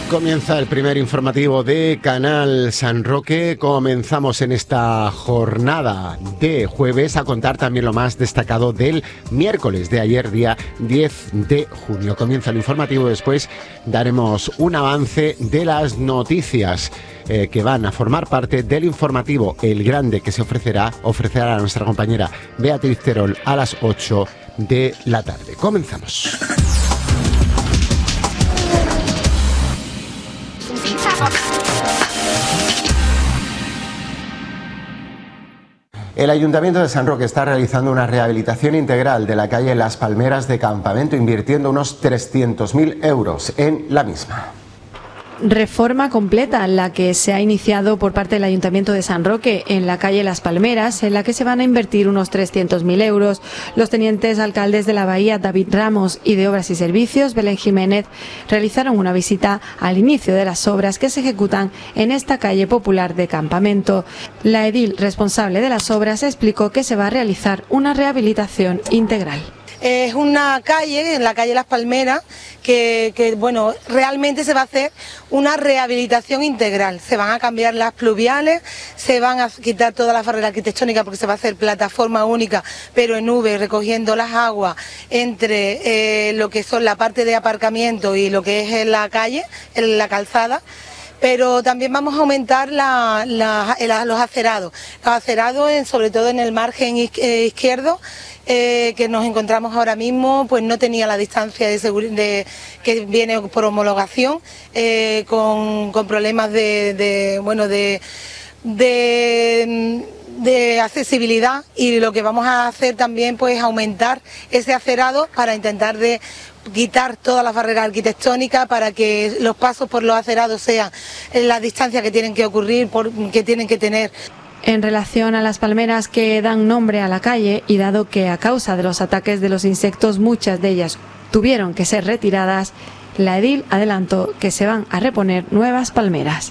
Comienza el primer informativo de Canal San Roque. Comenzamos en esta jornada de jueves a contar también lo más destacado del miércoles de ayer, día 10 de junio. Comienza el informativo, después daremos un avance de las noticias que van a formar parte del informativo El Grande, que se ofrecerá a nuestra compañera Beatriz Terol a las 8 de la tarde. Comenzamos. El Ayuntamiento de San Roque está realizando una rehabilitación integral de la calle Las Palmeras de Campamento, invirtiendo unos 300.000 euros en la misma. Reforma completa la que se ha iniciado por parte del Ayuntamiento de San Roque en la calle Las Palmeras, en la que se van a invertir unos 300.000 euros. Los tenientes alcaldes de la Bahía, David Ramos, y de Obras y Servicios, Belén Jiménez, realizaron una visita al inicio de las obras que se ejecutan en esta calle popular de Campamento. La edil responsable de las obras explicó que se va a realizar una rehabilitación integral. Es una calle, en la calle Las Palmeras, que bueno, realmente se va a hacer una rehabilitación integral. Se van a cambiar las pluviales, se van a quitar toda la barrera arquitectónica porque se va a hacer plataforma única, pero en V, recogiendo las aguas entre lo que son la parte de aparcamiento y lo que es en la calle, en la calzada. Pero también vamos a aumentar los acerados. Los acerados, sobre todo en el margen izquierdo, que nos encontramos ahora mismo, pues no tenía la distancia de seguridad que viene por homologación, con problemas de accesibilidad, y lo que vamos a hacer también pues es aumentar ese acerado para intentar de quitar todas las barreras arquitectónicas, para que los pasos por los acerados sean en la distancia que tienen que ocurrir, que tienen que tener. En relación a las palmeras que dan nombre a la calle, y dado que a causa de los ataques de los insectos muchas de ellas tuvieron que ser retiradas, la edil adelantó que se van a reponer nuevas palmeras.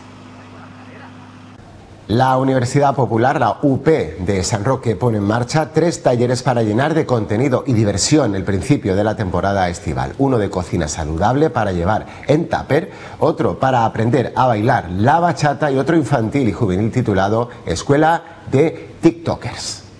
La Universidad Popular, la UP de San Roque, pone en marcha 3 talleres para llenar de contenido y diversión el principio de la temporada estival. Uno de cocina saludable para llevar en tupper, otro para aprender a bailar la bachata y otro infantil y juvenil titulado Escuela de TikTokers.